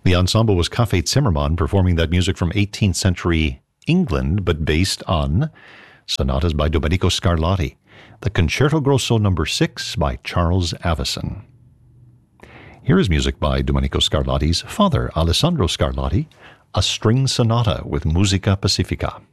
The ensemble was Café Zimmermann, performing that music from 18th century England, but based on sonatas by Domenico Scarlatti. The Concerto Grosso No. 6 by Charles Avison. Here is music by Domenico Scarlatti's father, Alessandro Scarlatti, a string sonata with Musica Pacifica.